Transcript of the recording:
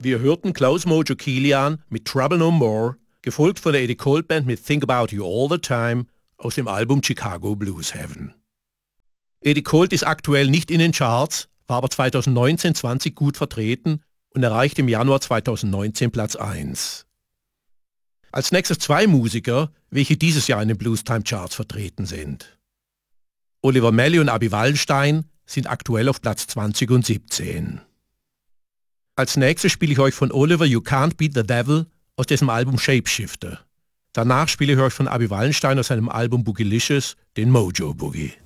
Wir hörten Klaus Mojo Kilian mit Trouble No More, gefolgt von der Eddie Colt Band mit Think About You All the Time aus dem Album Chicago Blues Heaven. Eddie Colt ist aktuell nicht in den Charts, war aber 2019-20 gut vertreten und erreichte im Januar 2019 Platz 1. Als nächstes zwei Musiker, welche dieses Jahr in den Bluestime Charts vertreten sind. Oliver Melly und Abi Wallenstein sind aktuell auf Platz 20 und 17. Als nächstes spiele ich euch von Oliver You Can't Beat the Devil aus dessen Album Shapeshifter. Danach spiele ich euch von Abi Wallenstein aus seinem Album Boogylicious den Mojo Boogie.